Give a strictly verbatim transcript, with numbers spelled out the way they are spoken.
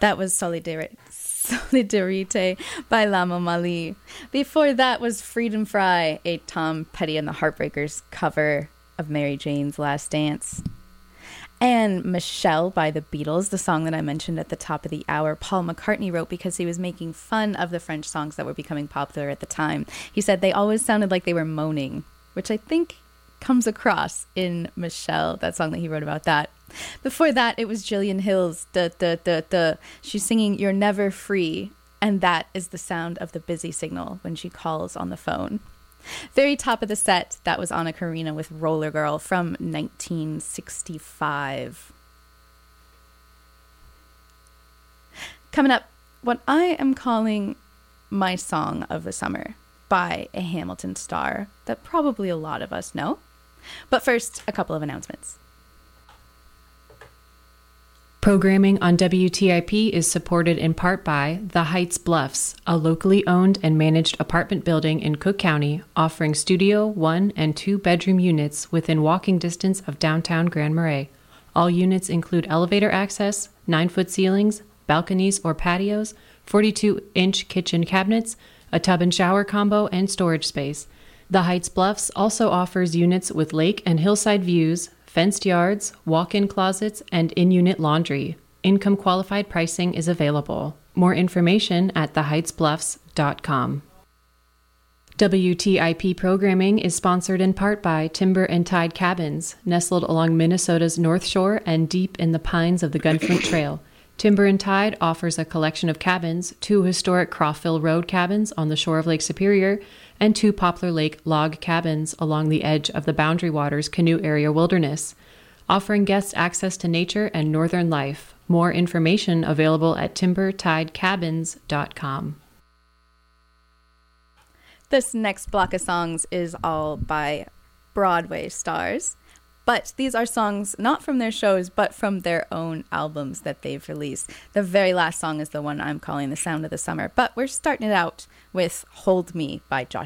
That was Solidar- Solidarite by Lama Mali. Before that was Freedom Fry, a Tom Petty and the Heartbreakers cover of Mary Jane's Last Dance. And Michelle by the Beatles, the song that I mentioned at the top of the hour, Paul McCartney wrote because he was making fun of the French songs that were becoming popular at the time. He said they always sounded like they were moaning, which I think comes across in Michelle, that song that he wrote about that. Before that, it was Jillian Hill's duh, duh, duh, duh. She's singing You're Never Free, and that is the sound of the busy signal when she calls on the phone. Very top of the set, that was Anna Karina with Roller Girl from nineteen sixty-five. Coming up, what I am calling my song of the summer by a Hamilton star that probably a lot of us know. But first, a couple of announcements. Programming on W T I P is supported in part by The Heights Bluffs, a locally owned and managed apartment building in Cook County offering studio, one, and two bedroom units within walking distance of downtown Grand Marais. All units include elevator access, nine-foot ceilings, balconies or patios, forty-two inch kitchen cabinets, a tub and shower combo, and storage space. The Heights Bluffs also offers units with lake and hillside views, fenced yards, walk-in closets, and in-unit laundry. Income-qualified pricing is available. More information at the heights bluffs dot com. W T I P programming is sponsored in part by Timber and Tide Cabins, nestled along Minnesota's North Shore and deep in the pines of the Gunflint Trail. Timber and Tide offers a collection of cabins, two historic Crawford Road cabins on the shore of Lake Superior, and two Poplar Lake log cabins along the edge of the Boundary Waters Canoe Area Wilderness, offering guests access to nature and northern life. More information available at timber tide cabins dot com. This next block of songs is all by Broadway stars, but these are songs not from their shows, but from their own albums that they've released. The very last song is the one I'm calling The Sound of the Summer, but we're starting it out with Hold Me by Josh